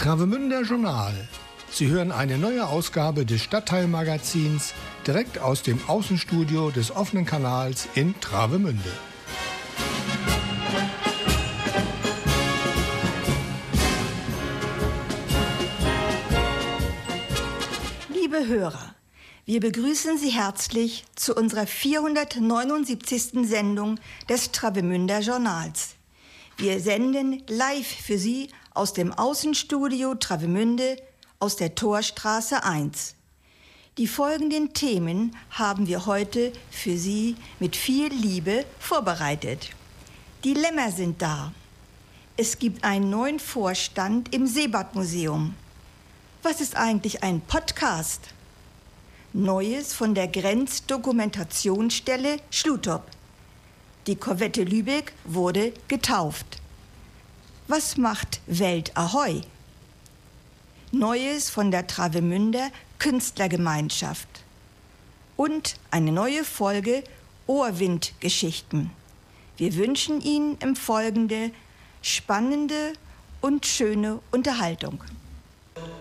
Travemünder Journal. Sie hören eine neue Ausgabe des Stadtteilmagazins direkt aus dem Außenstudio des offenen Kanals in Travemünde. Liebe Hörer, wir begrüßen Sie herzlich zu unserer 479. Sendung des Travemünder Journals. Wir senden live für Sie aus dem Außenstudio Travemünde aus der Torstraße 1. Die folgenden Themen haben wir heute für Sie mit viel Liebe vorbereitet. Die Lämmer sind da. Es gibt einen neuen Vorstand im Seebadmuseum. Was ist eigentlich ein Podcast? Neues von der Grenzdokumentationsstelle Schlutop. Die Korvette Lübeck wurde getauft. Was macht Welt Ahoi? Neues von der Travemünder Künstlergemeinschaft. Und eine neue Folge Ohrwindgeschichten. Wir wünschen Ihnen im Folgenden spannende und schöne Unterhaltung.